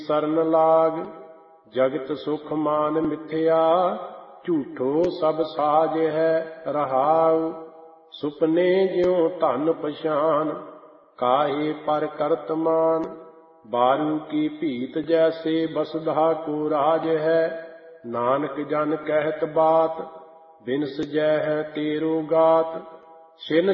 ਸਰਨ ਲਾਗ। ਜਗਤ ਸੁਖ ਮਾਨ ਮਿਥਿਆ, ਝੂਠੋ ਸਭ ਸਾਜ ਹੈ ਰਹਾਉ। ਸੁਪਨੇ ਜਿਉ ਧਨ ਪਛਾਨ, ਕਾਹੇ ਪਰ ਕਰਤ ਮਾਨ। ਬਾਰੂ ਕੀ ਭੀਤ ਜੈਸੇ ਬਸਧਾ ਕੋ ਰਾਜ ਹੈ। ਨਾਨਕ ਜਨ ਕਹਿਤ ਬਾਤ, ਬਿਨਸ ਜੈ ਹੈ ਤੇਰੋ ਗਾਤ। ਛਿਨ